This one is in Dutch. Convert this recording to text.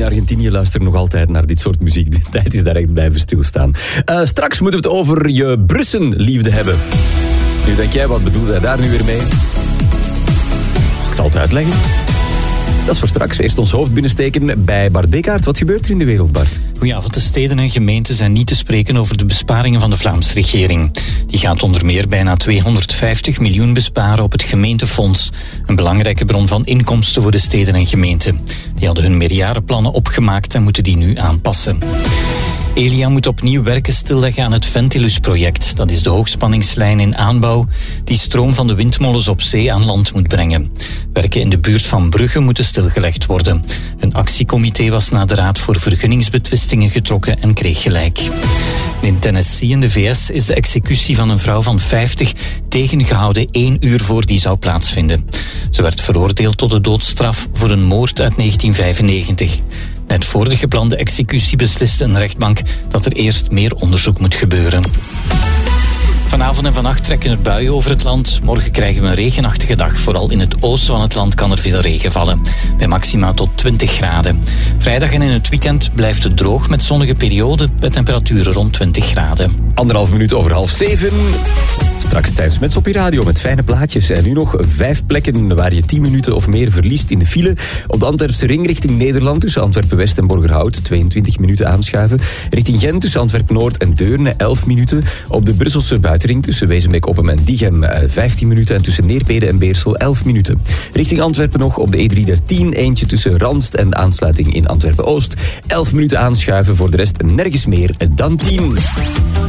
Argentinië luisteren nog altijd naar dit soort muziek. De tijd is daar echt blijven stilstaan. Straks moeten we het over je brussenliefde hebben. Nu denk jij, wat bedoelt hij daar nu weer mee? Ik zal het uitleggen. Dat is voor straks. Eerst ons hoofd binnensteken bij Bart Bekaert. Wat gebeurt er in de wereld, Bart? Goedenavond. De steden en gemeenten zijn niet te spreken over de besparingen van de Vlaamse regering. Die gaat onder meer bijna 250 miljoen besparen op het gemeentefonds. Een belangrijke bron van inkomsten voor de steden en gemeenten. Die hadden hun meerjarenplannen opgemaakt en moeten die nu aanpassen. Elia moet opnieuw werken stilleggen aan het Ventilus-project. Dat is de hoogspanningslijn in aanbouw die stroom van de windmolens op zee aan land moet brengen. Werken in de buurt van Brugge moeten stilgelegd worden. Een actiecomité was naar de Raad voor Vergunningsbetwistingen getrokken en kreeg gelijk. In Tennessee in de VS is de executie van een vrouw van 50 tegengehouden 1 uur voor die zou plaatsvinden. Ze werd veroordeeld tot de doodstraf voor een moord uit 1995. Net voor de geplande executie besliste een rechtbank dat er eerst meer onderzoek moet gebeuren. Vanavond en vannacht trekken er buien over het land. Morgen krijgen we een regenachtige dag. Vooral in het oosten van het land kan er veel regen vallen. Bij maxima tot 20 graden. Vrijdag en in het weekend blijft het droog met zonnige perioden. Bij temperaturen rond 20 graden. 1,5 minuut over 6:30. Straks Stijn Smets op je radio met fijne plaatjes. En nu nog 5 plekken waar je 10 minuten of meer verliest in de file. Op de Antwerpse ring richting Nederland tussen Antwerpen-West en Borgerhout 22 minuten aanschuiven. Richting Gent tussen Antwerpen-Noord en Deurne 11 minuten. Op de Brusselse buitenring tussen Wezenbeek-Oppem en Diegem 15 minuten. En tussen Neerpede en Beersel 11 minuten. Richting Antwerpen nog op de E310 eentje tussen Randst en de aansluiting in Antwerpen-Oost. 11 minuten aanschuiven, voor de rest nergens meer dan 10.